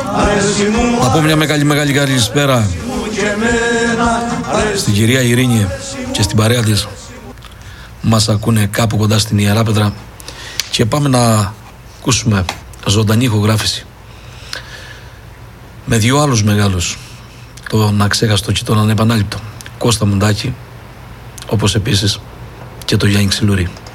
Να πω μια μεγάλη καλησπέρα στην κυρία Ειρήνη και στην παρέα της. Μας ακούνε κάπου κοντά στην Ιεράπετρα. Και πάμε να ακούσουμε ζωντανή ηχογράφηση με δύο άλλους μεγάλους, τον αξέχαστο και τον ανεπανάληπτο Κώστα Μουντάκη, όπως επίσης και το Γιάννη Ξυλουρή.